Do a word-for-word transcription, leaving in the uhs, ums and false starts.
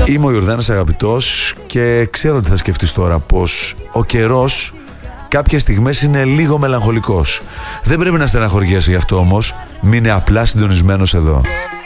Είμαι ο Ιορδάνης Αγαπητός και ξέρω ότι θα σκεφτείς τώρα πως ο καιρός κάποιες στιγμές είναι λίγο μελαγχολικός. Δεν πρέπει να στεναχωριέσαι γι' αυτό όμως, μείνε απλά συντονισμένος εδώ.